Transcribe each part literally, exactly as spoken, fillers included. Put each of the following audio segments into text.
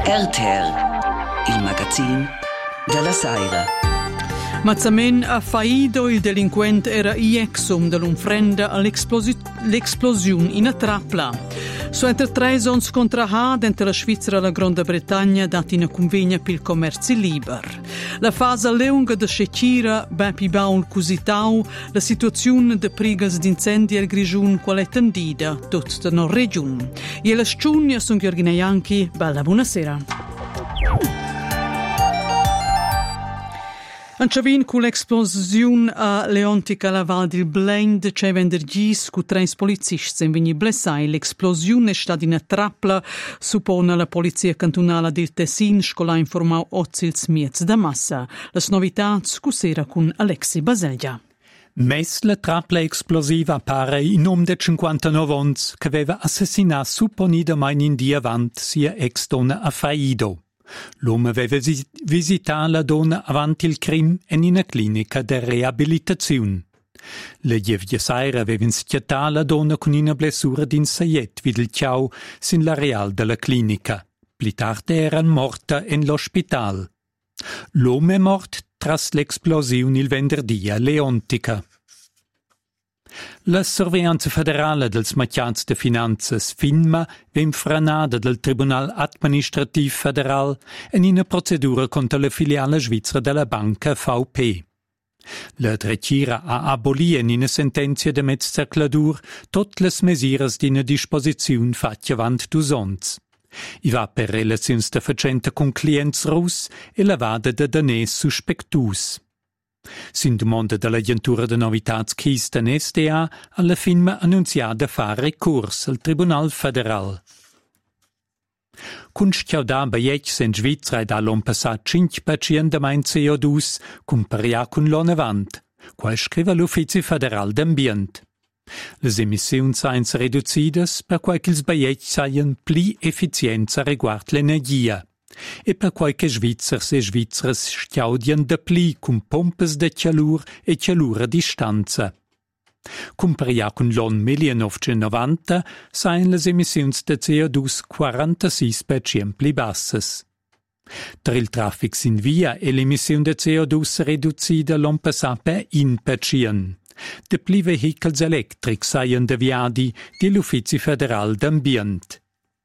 R T R, il magazin della Saira. Mazzamen a Faido il delinquente era iexum dell'unfrenda all'esplosione in a trapla. Su entre tre ons contra ha dentro la Svizzera e la Gran Bretagna dati una convegna per il commercio libero. La fase lunga de scecira bepi baul cusitau, la situazione de prigas d'incendi al grigiun qual è tendida tutta la regione. E la sciugna sono Gheorghina Ianchi, bella buonasera. Anciavin cu l'explosion a Leontica la Val del Blain de c'è vendergis cu tre polizisti in vegni blessai. L'explosion è stata in a trapla, suppone la polizia cantonale del Tessin, scola informau ozzils miez da massa. Le novità cu sera con Alexi Baselgia. Mess la trapla explosiva appare in nom de cinquantanove ons che aveva assassinato supponidamente in dia avant sia ex-donna a Faido. L'uomo aveva visitato la donna avanti il crim in una clinica di riabilitazione. Le ievia saira aveva schiattato la donna con una blessura d'insaiet vid il ciao sin la real della clinica. Pli tardi era morta in l'ospital. L'uomo è morto tras l'esplosione il venerdì a Leontica. La sorveglianza federale dels Matjans de Finanzas FINMA vem franada del Tribunal Administrativ Federal in una procedura contro la filiale svizzera della banca V P. La tretira ha abolito in una sentenza de mezzercladur tutte le misure di una disposizione fatte avanti dus ons. I va per relazioni de facente con clients rus e la vada de danès suspectus. Sin domanda dall'agentura de novitats Kisten S D A alla firma annunziata fare ricorso al Tribunal Federal. Kun schiauda baiec in Svizzera ed all'on passat cinque pacienti main C O due comparia con l'on avant, qual scrive l'Ufficio Federal d'Ambient. Les emissioni sain riducidas per quai che ils baiec saien pli efficienza riguard l'energia. E per qualche Svizzers e Svizzers schiaudian da pli con pompes de cialur e cialur a distanza. Comparia con l'on millenovecentonovanta sain les emissioni de C O due quarantasei per cento pli bassas. Tra il traffic sin via e l'emissione de C O due riducida l'on passà per un per cento. De pli vehicles electrics saien deviadi dell'Ufficio Federal d'Ambient.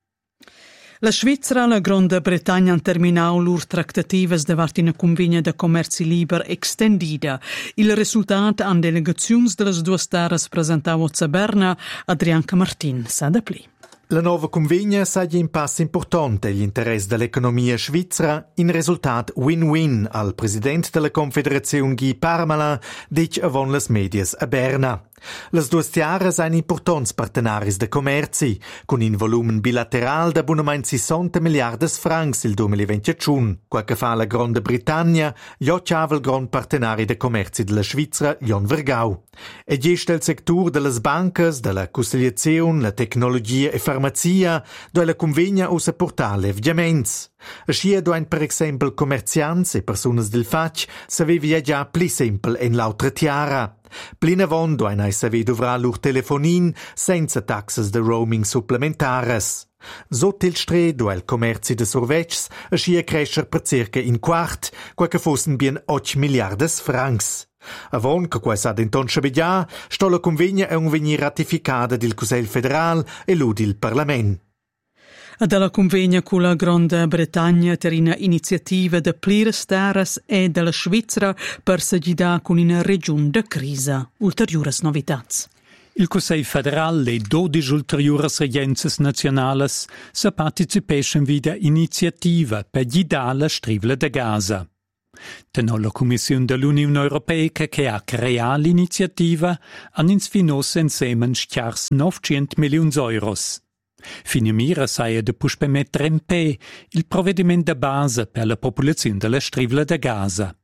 La Svizzera e la Gran Bretagna hanno terminato le loro trattative davanti a una convegna di commercio libero estendida. Il risultato hanno delegazioni delle due terre presentato a Berna, Adrianca Martin, sa da pli. La nuova convegna saggia un passo importante agli interessi dell'economia svizzera, in risultato win-win al presidente della Confederazione Guy Parmelin, dice avon les medias a Berna. Les duas tiaras ein importants partenaris de commerci, con un volumen bilateral da buonamain sessanta miliardas francs il duemilaventitré, quel che fa la Grande Britannia, gli ciava il gran partenari de commerci della Svizzera, Jon Vergau. E gest il sector delle bancas, della consigliazione, la tecnologia e farmacia, dove la convegna usa portale avviaments. Ascia doin per exempel commerciants e personas del fac savevi già pli sempel en l'autra tiara. Plina von doin ai saver dovra lur telefonin senza taxes de roaming supplementares. Sotto il stre do il commerci de survets ascia crescer per circa in quart, quel che fossen bien otto miliardas francs. Avon che quai sa denton schabegia, sto la convegna è un venir ratificada dil Consiglio Federal e l'udil Parlament. Dalla convegna con la Gran Bretagna per una iniziativa de plires terras e della Svizzera per s'agidà con una regione de crisi. Ulteriores novitats. Il Consiglio Federale e dodici ulteriores regences nationales se participescen vida iniziativa per guidare la strivla de Gaza. Tenò la Commissione dell'Unione Europea che ha creato l'iniziativa han ins finos insieme schiars novecento milioni euros. Finimira saia de push per mettere in pe il provvedimento de base per la popolazione della strivla de Gaza.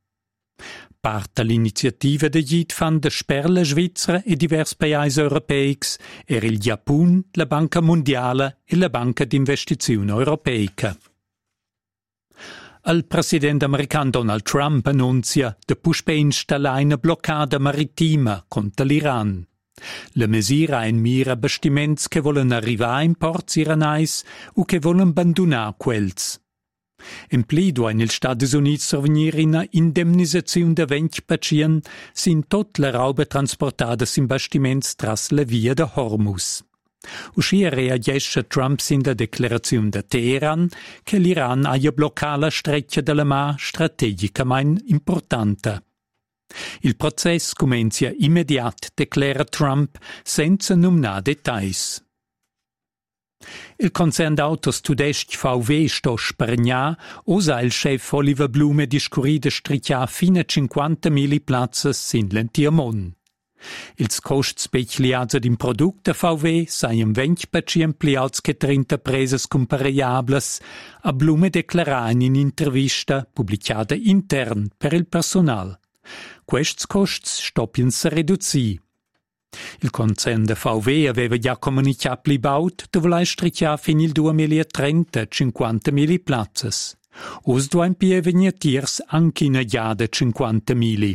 Parte l'iniziativa de Gid fan de Sperla Svizzera e diversi paesi europei era il Giappone, la Banca Mondiale e la Banca d'Investizione Europeica. Il presidente americano Donald Trump annunzia de push per installare una bloccata marittima contro l'Iran. La mesira in mira bastiments che volen arrivare in ports iranais o che volen abbandonare quels. En pli duein ils Stati Units survenir ina indemnisaziun da venti pacien sin tot la rauba transportada sin bastiments tras la via de Hormuz. Uscia reagesce Trump sin la declaraziun da Teheran che l'Iran aia blocca la streccia della Mar strategicamein importanta. Il process comencia immediat, declara Trump, senza numnar detais. Il concern d'autos tudestg V W sto spergnar, osa il chef Oliver Blume discurrida strichar fina cinquanta mili plazzas sin l'Entiamon. Ils costs specialiats ad in product da V W saien venti pacient pli alts che trenta presas compariables, a Blume declarà in un'intervista pubblicata intern per il personal. Quests costs stoppianse reduzir. Il concern da V W aveva già comunicato pli baut da volai strichar fin il duemilatrenta cinquanta mili plazzas. Os duain pia venir tiers anche in giada cinquanta mili.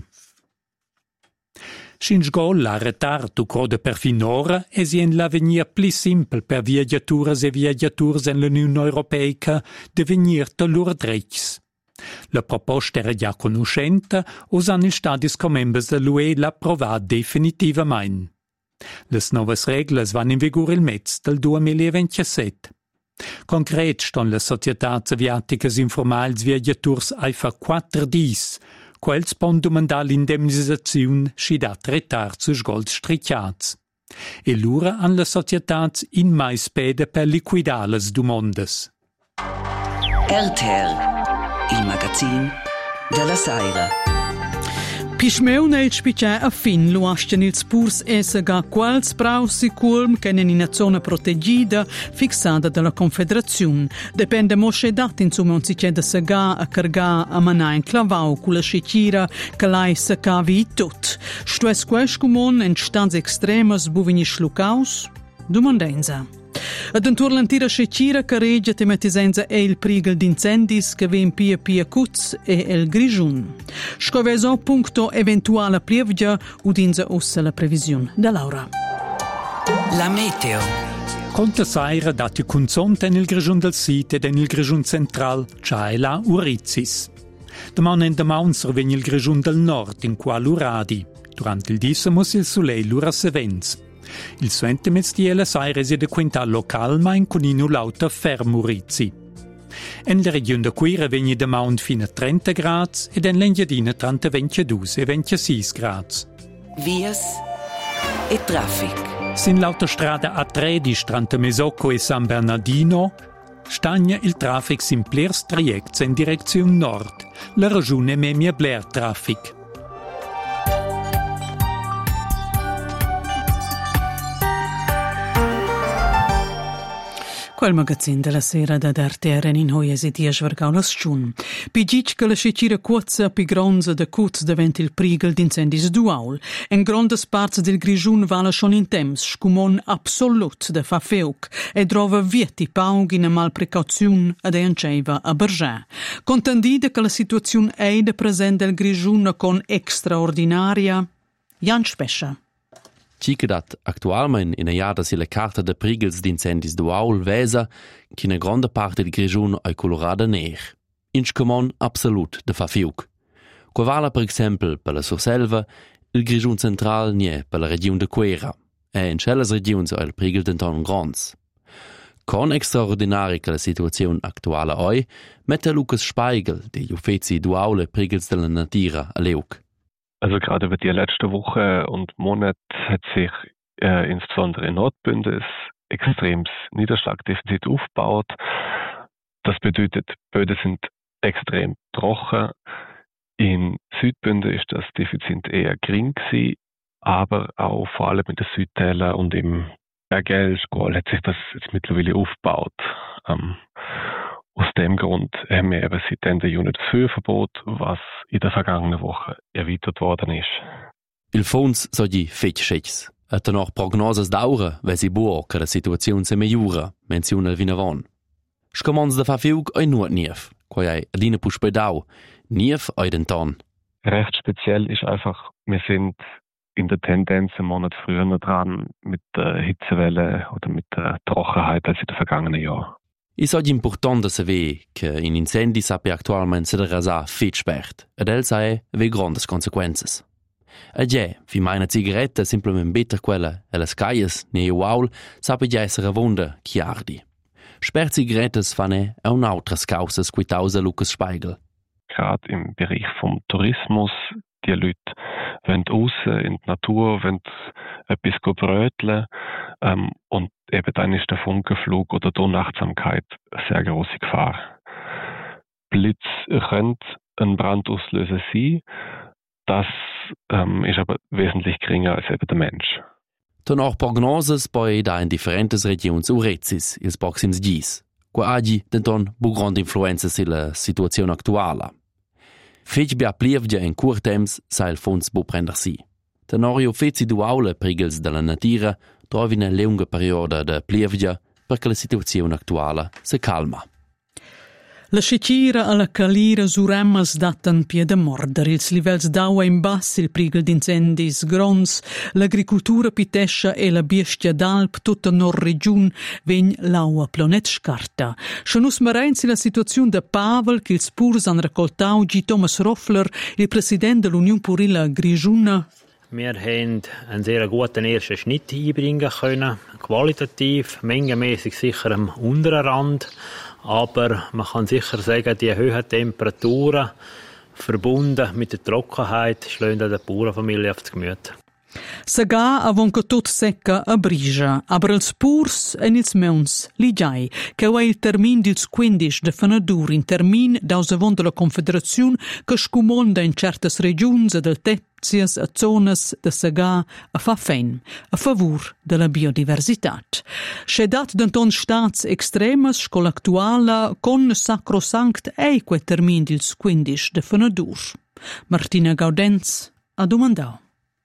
Sinch gol la retardo croda per finora es in l'avenir pli simpel per viaggiaturas e viaggiaturs en l'Unione Europeica de venir da lur drecs. La proposta era già conoscenta, usan il stadis comembers dell'U E l'approvat definitivamain. Les novas reglas van in vigor il mezz del duemilaventisette. Concret ston las societats aviaticas informals viaggiaturs ai fa quattro dis, quels pon domandar l'indemnisaziun schidat retard sus gold strichats. E lura han las societats in mai spede per liquidar las domondas. R T R Il magazin della Saira. Pischmeu nel spicè a fin lo ascen ils purs esega quals praus sicurm che in una zona protegida fissata dalla Confederazione. Depende mosce dat insomma on si c'è da sega a carga a manà in clavau con la scicira che lai se cavi tot. Sto es quest comon in stanze extremas buvini schlucaus? Domandenza. Ad entur l'antira scecira che regge tematisenza è il prigel d'incendis che ven pia pia cuz e il grigiun. Scoveso punto eventuale pievgia udinza ossa la previsione da Laura. La meteo. Conta saira dati consonta nel grigiun del sito e nel grigiun central, c'è la Urizis. Domani in damaun sorvegna il grigiun del nord in qual uradi. Durante il dissemus il soleil lura sevenz. Il suente mestiere sai reside quintal local ma in coninu lauta fermurizzi. En la regione de Quira vegni de mount fino a trenta grads ed en l'Engiadina tra ventidue e ventisei grads. Vias e traffic. Sin l'autostrada A tredici tra Mesocco e San Bernardino stagna il traffic sin pliers trajects in direzione nord. La regione memia bler traffic. Quel magazin della sera da R T R in hoies e dies vergau las stun. Pigic che la scicira quozza pi gronza de cuz davent il prigel d'incendis duaul. En grondas parts del grigiun vala schon in temps, scumon absolut de fa feuc, e drova vieti paug in a mal precauziun ad eanceiva a Bergè. Contendida che la situazione è de present del grigiun con extraordinaria, Jan Spescia. Ciche dat actualmein in a jada si la carta de prigels d'incendis duaul vesa che una grande parte di grigiun è colorada ner. In scomon absolut de fa fiuc. Qua vala per exempel per la Surselva, il grigiun central nie per la regione de Quera, e in celles regions è il prigel denton grons. Con extraordinari che la situazione actuale è, mette Lucas Speigel, degli uffizi duaule prigels della natira a leuc. Also gerade über die letzte Woche und Monat hat sich äh, insbesondere in Nordbünde ein extremes Niederschlagdefizit aufgebaut. Das bedeutet, Böden sind extrem trocken. In Südbünde ist das Defizit eher gering gewesen, aber auch vor allem in den Südtälern und im Bergell-Schkol hat sich das jetzt mittlerweile aufgebaut. Ähm, Aus dem Grund haben wir eben seit Ende Juni das Führverbot, was in der vergangenen Woche erweitert worden ist. Il fons so di fetschets. E tenor prognoses d'aura, vesi buo che la situazione se migliora, menziona il vinavon. Scomons da fa fiug oi nuot nief, quai ei adina puspedau, nief oi den ton. Recht speziell ist einfach, wir sind in der Tendenz einen Monat früher noch dran mit der Hitzewelle oder mit der Trockenheit als in den vergangenen Jahren. Is oggi important da saver che in incendi sape actualmente se rasar fet spert, ed el sai ave grandes consequences. E già, fi mai una cigaretta simplement better quella e las caias ne uaul sape già essere vonda chi ardi. Sper cigarettas fanno è un'altra causa qui tausa Lukas Speigel. Gerade im Bereich vom Tourismus, die Leute wollen raus in die Natur, wollen etwas bröteln ähm, und eben dann ist der Funkenflug oder die Unachtsamkeit eine sehr große Gefahr. Blitz könnte ein Brandauslöser sein, das ähm, ist aber wesentlich geringer als eben der Mensch. Danach Prognosen bei da in differentes Regions urezis, ils proxims dies. Qua agi denton bu grande influenza sulla situazione attuale. Fetch bia plievgia in curt temps sa il fons bu prender si. Tenorio fetzi du aule prigels della natura trovi una lunga perioda de plievgia perché la situazione attuale se calma. La scicira alla calira suremmas datan pie de morder, ils livels d'aua in bass, il prigel d'incendis grons, l'agricultura pitescia e la bestia d'alp, tutta nor regiun, vegn l'aua plonet scarta. Schanus marenzi la situazione de Pavel, che ils purs han raccoltau G. Thomas Roffler, il president dell'Union Purilla Grigiuna. Wir haben einen sehr guten ersten Schnitt einbringen können, qualitativ, mengenmäßig sicher am unteren Rand, aber man kann sicher sagen, die hohen Temperaturen verbunden mit der Trockenheit schlagen der Bauernfamilie aufs Gemüt. Saga avon che tot secca a brigia, aber els purs en ils meuns ligiai, che è il termin dils quindici de fenadur in termin daus avon de la Confederazione che scumonda in certas regions del terzias a zonas de Saga a fa fein, a favur de la biodiversitat. Schedat denton stats extremas scola actuala con sacrosanct ei quel termin dils quindici de fenadur. Martina Gaudenz ha domandau.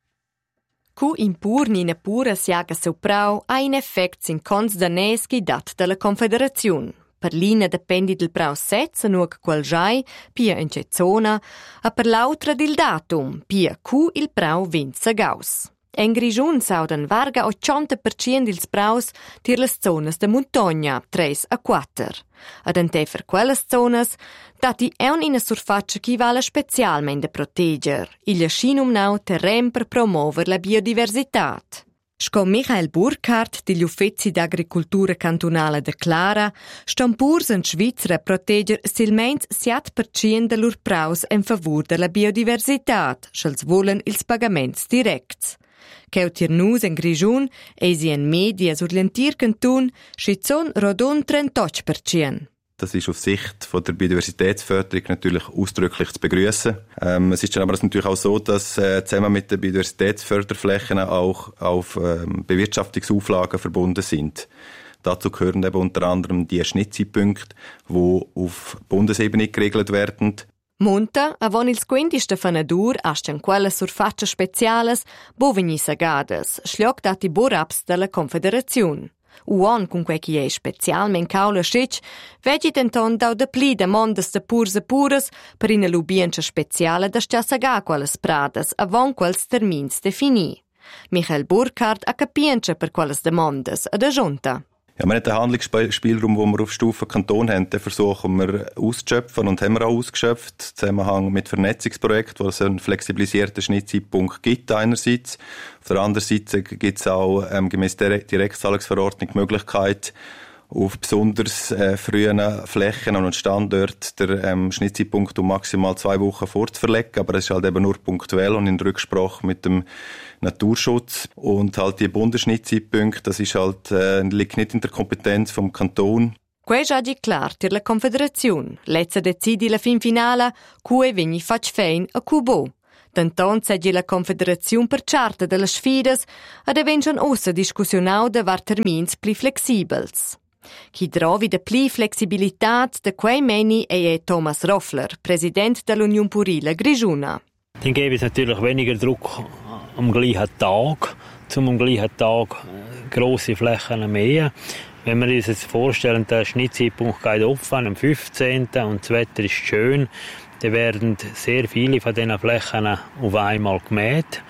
Cu impur nina pura siaga seu prau ha in effect sin cons daneschi dat della Confederazione. Per l'ina dependi del prau setza nuoc quel giai, pia in ce zona, a per l'autra del datum, pia cu il prau vinza gaus. En Grigiun saudan varga ottanta per cento dils praus tir las zonas de montagna, tre a quattro. Ad ante per quelles zonas, dati è un ina surfaccia chi vale specialmente proteger, il scinum nau terren per promover la biodiversitat. Sco Michael Burkhardt, di Uffizi d'Agricultura Cantonale de Clara, ston purs in Svizzera proteger silmeins siat per cento de lur praus en favur de la biodiversitat, schels volen ils pagaments directs. Cheu tirnus en Grigiun, eisi en media sur l'entir Kanton, schizon rodon trentotto per cento. Das ist auf Sicht von der Biodiversitätsförderung natürlich ausdrücklich zu begrüßen. Ähm, es ist dann aber natürlich auch so, dass äh, zusammen mit den Biodiversitätsförderflächen auch auf ähm, Bewirtschaftungsauflagen verbunden sind. Dazu gehören eben unter anderem die Schnittzeitpunkte, die auf Bundesebene geregelt werden. Monta, avon ils quindici de fenadur, astan quelle surfacce speciales, bo vegni sagades, schliog dati boraps della Confederazione. Uon con quei chi è specialmente caula schic, vegi denton dau de pli de mondes de purs e pures per ina lubiencha speciale da stia saga quelles pradas avon quels termins defini. Michael Burkhardt a capiencha per quelles demandes ad ajunta. Ja, wir haben den Handlungsspielraum, den wir auf Stufe Kanton haben, den versuchen wir auszuschöpfen und haben wir auch ausgeschöpft, im Zusammenhang mit Vernetzungsprojekten, wo es einen flexibilisierten Schnittzeitpunkt gibt einerseits. Auf der anderen Seite gibt es auch ähm, gemäß der Direktzahlungsverordnung die Möglichkeit, auf besonders äh, frühen Flächen und Standorten den ähm, Schnittzeitpunkt um maximal zwei Wochen vorzuverlegen, aber es ist halt eben nur punktuell und in Rücksprache mit dem Naturschutz. Und halt die Bundesschnittzeitpunkte, das ist halt, äh, liegt nicht in der Kompetenz vom Kanton. Quei già di clar per la Confederazione. Lezza decidi la fin finale, cui vegni fac fein a cubo. Denton seggi la Confederazione per charta delle sfides ed evention ossa discussionau de var termins pli flexibels. Chi trovi de pli flexibilitat de quei meni è Thomas Roffler, Präsident dell'Union Purilla Grigiuna. Dann gäbe es natürlich weniger Druck am gleichen Tag, zum am gleichen Tag grosse Flächen mähen. Wenn wir uns jetzt vorstellen, der Schnittzeitpunkt geht offen am fünfzehnten und das Wetter ist schön, dann werden sehr viele von diesen Flächen auf einmal gemäht.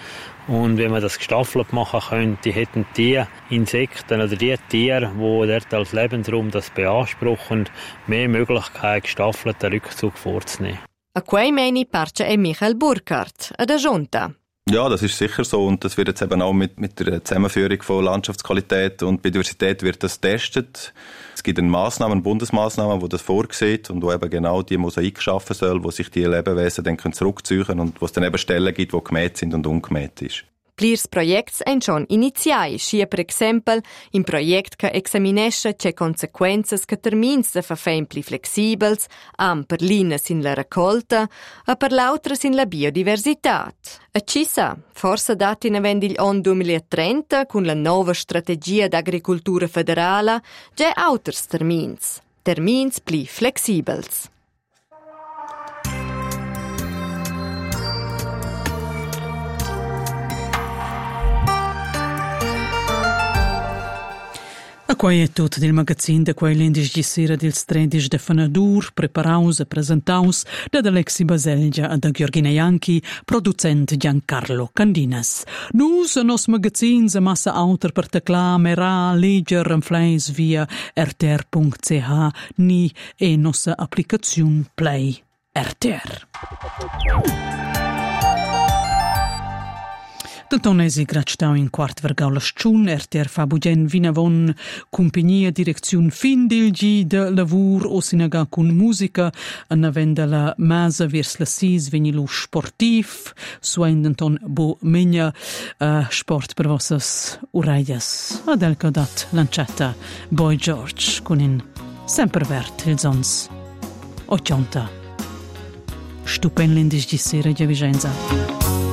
Und wenn man das gestaffelt machen könnte, hätten die Insekten oder die Tiere, die dort als Lebensraum das beanspruchen, mehr Möglichkeit, gestaffelten Rückzug vorzunehmen. A quei meni parce è Michael Burkhardt, a der Junta. Ja, das ist sicher so und das wird jetzt eben auch mit, mit der Zusammenführung von Landschaftsqualität und Biodiversität wird das getestet. Es gibt eine Massnahme, eine Bundesmaßnahme, die das vorsieht und wo eben genau die Mosaik schaffen soll, wo sich die Lebewesen dann zurückziehen können und wo es dann eben Stellen gibt, die gemäht sind und ungemäht ist. Plirs projects ein schon iniziai, scia per exempel in project che examinesce ce consequences che termins de fafein pli flexibels, am per linas in la raccolta, a per l'autras in la biodiversitat. A cisa, forse dat in avendigl on duemilatrenta, cun la nova strategia d'agricultura federala, già auters termins, termins pli flexibels. A quei è tutto del magazin de quei l'indis di sera del tredici de Fanadur, preparaus e presentaus da Alexi Baselgia e da Gheorghina Ianchi, producent Giancarlo Candinas. Nus a nos magazin se massa auter per tecla, mera, leger, enfleis via r t r punct c h ni e nossa applicazione Play R T R. Daltonesi gracstau in quart vergaula scun, R T R fa bugen vinavon compagnia direziun fin del gi de lavur o sinaga cun musica, anavenda la masa vers la sis venilu sportiv, suendenton bo menja uh, sport per vossas uraias. Adelka dat lanciata Boy George con in sempervert il zons ottanta. Stupendlindis di sera di Vicenza.